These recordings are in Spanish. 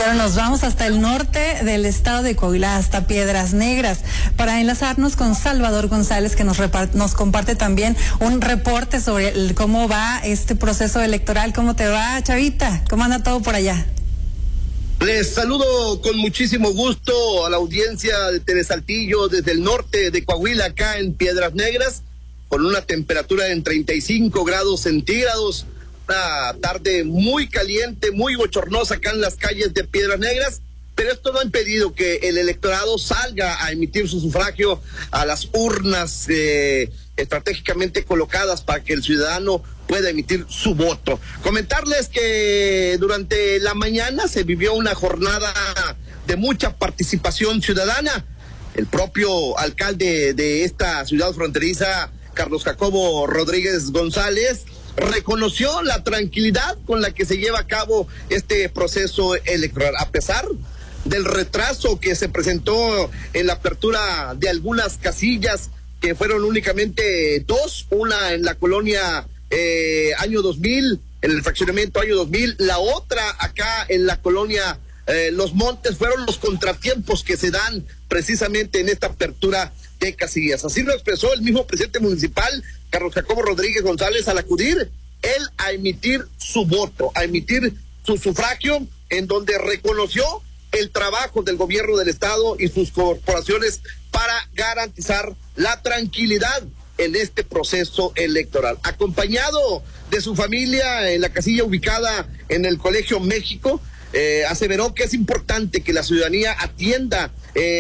Ahora nos vamos hasta el norte del estado de Coahuila, hasta Piedras Negras, para enlazarnos con Salvador González, que nos comparte también un reporte sobre cómo va este proceso electoral. ¿Cómo te va, Chavita? ¿Cómo anda todo por allá? Les saludo con muchísimo gusto a la audiencia de TV Saltillo desde el norte de Coahuila, acá en Piedras Negras, con una temperatura en 35 grados centígrados. Una tarde muy caliente, muy bochornosa acá en las calles de Piedras Negras, pero esto no ha impedido que el electorado salga a emitir su sufragio a las urnas estratégicamente colocadas para que el ciudadano pueda emitir su voto. Comentarles que durante la mañana se vivió una jornada de mucha participación ciudadana. El propio alcalde de esta ciudad fronteriza, Carlos Jacobo Rodríguez González, reconoció la tranquilidad con la que se lleva a cabo este proceso electoral, a pesar del retraso que se presentó en la apertura de algunas casillas, que fueron únicamente dos, una en la colonia Año 2000, en el fraccionamiento Año 2000, la otra acá en la colonia Los Montes. Fueron los contratiempos que se dan precisamente en esta apertura de casillas. Así lo expresó el mismo presidente municipal, Carlos Jacobo Rodríguez González, al acudir él a emitir su voto, a emitir su sufragio, en donde reconoció el trabajo del gobierno del estado y sus corporaciones para garantizar la tranquilidad en este proceso electoral. Acompañado de su familia en la casilla ubicada en el Colegio México, aseveró que es importante que la ciudadanía atienda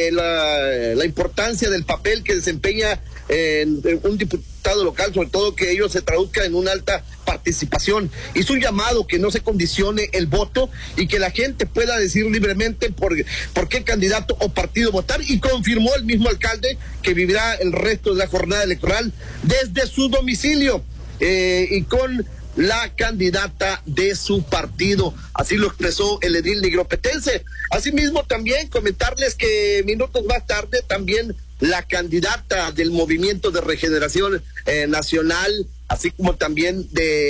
la importancia del papel que desempeña un diputado local, sobre todo que ello se traduzca en una alta participación. Hizo un llamado que no se condicione el voto y que la gente pueda decir libremente por qué candidato o partido votar, y confirmó el mismo alcalde que vivirá el resto de la jornada electoral desde su domicilio y con la candidata de su partido. Así lo expresó el edil nigropetense. Asimismo, también comentarles que minutos más tarde también la candidata del Movimiento de Regeneración Nacional, así como también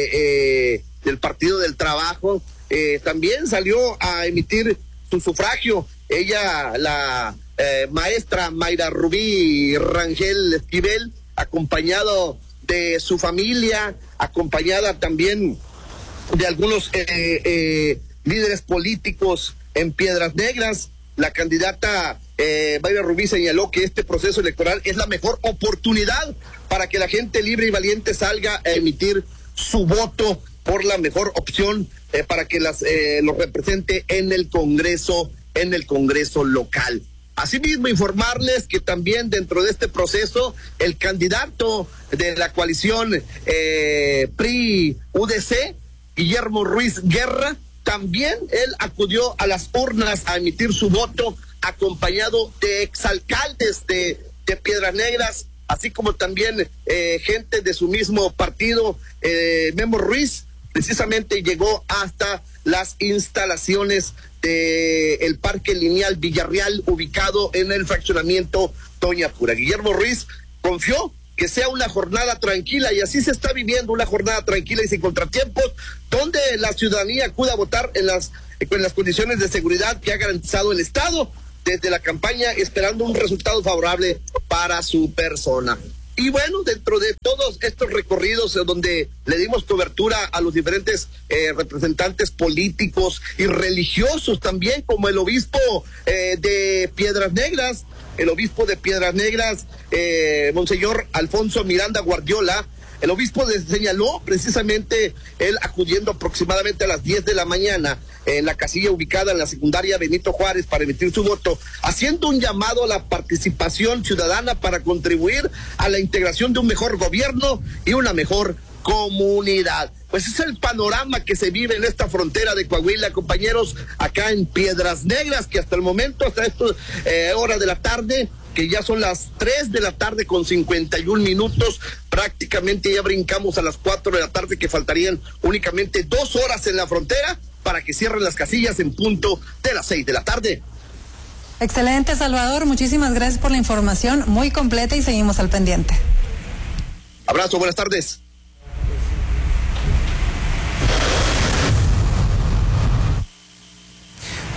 del Partido del Trabajo, también salió a emitir su sufragio. Ella, la maestra Mayra Rubí Rangel Esquivel, acompañado de su familia, acompañada también de algunos líderes políticos en Piedras Negras. La candidata Mayra Rubí señaló que este proceso electoral es la mejor oportunidad para que la gente libre y valiente salga a emitir su voto por la mejor opción para que los represente en el Congreso local. Asimismo, informarles que también dentro de este proceso, el candidato de la coalición PRI-UDC, Guillermo Ruiz Guerra, también él acudió a las urnas a emitir su voto, acompañado de exalcaldes de Piedras Negras, así como también gente de su mismo partido. Memo Ruiz precisamente llegó hasta las instalaciones del Parque Lineal Villarreal, ubicado en el fraccionamiento Doña Pura. Guillermo Ruiz confió que sea una jornada tranquila, y así se está viviendo una jornada tranquila y sin contratiempos, donde la ciudadanía acuda a votar con las condiciones de seguridad que ha garantizado el Estado desde la campaña, esperando un resultado favorable para su persona. Y bueno, dentro de todos estos recorridos donde le dimos cobertura a los diferentes representantes políticos y religiosos también, como el obispo de Piedras Negras, Monseñor Alfonso Miranda Guardiola. El obispo señaló precisamente, él acudiendo aproximadamente a las 10 de la mañana en la casilla ubicada en la secundaria Benito Juárez para emitir su voto, haciendo un llamado a la participación ciudadana para contribuir a la integración de un mejor gobierno y una mejor comunidad. Pues es el panorama que se vive en esta frontera de Coahuila, compañeros, acá en Piedras Negras, que hasta el momento, hasta estas horas de la tarde, que ya son las 3 de la tarde con 51 minutos, prácticamente ya brincamos a las 4 de la tarde, que faltarían únicamente 2 horas en la frontera para que cierren las casillas en punto de las 6 de la tarde. Excelente, Salvador, muchísimas gracias por la información, muy completa, y seguimos al pendiente. Abrazo, buenas tardes.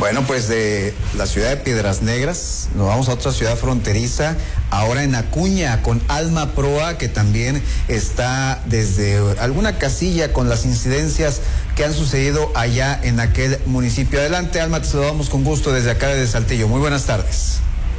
Bueno, pues de la ciudad de Piedras Negras nos vamos a otra ciudad fronteriza, ahora en Acuña, con Alma Proa, que también está desde alguna casilla con las incidencias que han sucedido allá en aquel municipio. Adelante, Alma, te saludamos con gusto desde acá de Saltillo. Muy buenas tardes.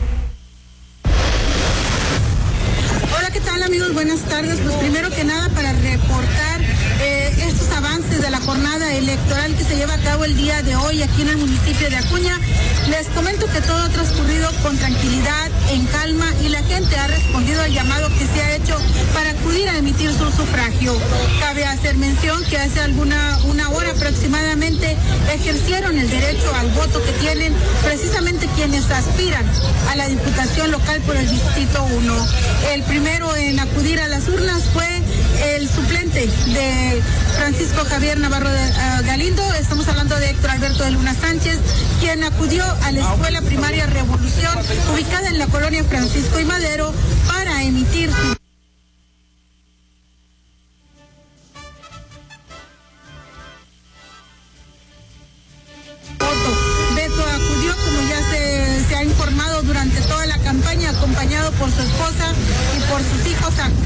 Hola, ¿qué tal, amigos? Buenas tardes. Pues primero que nada, para reportar estos avances de la jornada electoral que se lleva a cabo el día de hoy aquí en el municipio de Acuña. Les comento que todo ha transcurrido con tranquilidad, en calma, y la gente ha respondido al llamado que se ha hecho para acudir a emitir su sufragio. Cabe hacer mención que hace una hora aproximadamente ejercieron el derecho al voto que tienen precisamente quienes aspiran a la diputación local por el Distrito 1. El primero en acudir a las urnas fue el suplente de Francisco Javier Navarro Galindo. Estamos hablando de Héctor Alberto de Luna Sánchez, quien acudió a la escuela primaria Revolución, ubicada en la colonia Francisco y Madero, para emitir su voto. Beto acudió, como ya se ha informado, durante toda la campaña, acompañado por su esposa y por sus hijos.